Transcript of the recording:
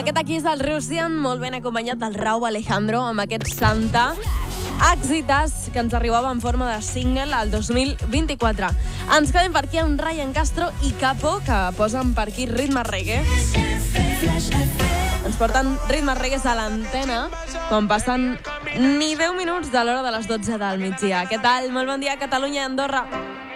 Aquest aquí és el Russian, molt ben acompanyat del Rauw Alejandro, amb aquest Santa. Èxites que ens arribava en forma de single al 2024. Ens quedem per aquí amb Ryan Castro i Capo, que posen per aquí ritme reggae. Ens porten ritmes reggae a l'antena quan passen ni 10 minuts de l'hora de les 12 del migdia. Què tal? Molt bon dia, Catalunya i Andorra.